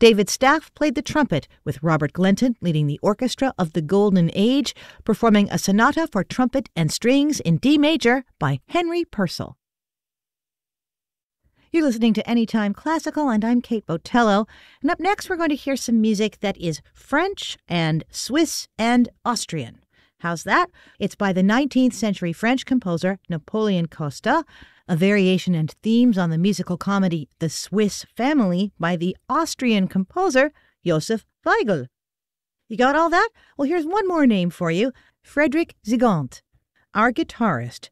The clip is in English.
David Staff played the trumpet, with Robert Glenton leading the orchestra of the Golden Age, performing a sonata for trumpet and strings in D major by Henry Purcell. You're listening to Anytime Classical, and I'm Kate Botello. And up next, we're going to hear some music that is French and Swiss and Austrian. How's that? It's by the 19th century French composer Napoleon Costa, a variation and themes on the musical comedy The Swiss Family by the Austrian composer Joseph Weigl. You got all that? Well, here's one more name for you, Frederic Zigont. Our guitarist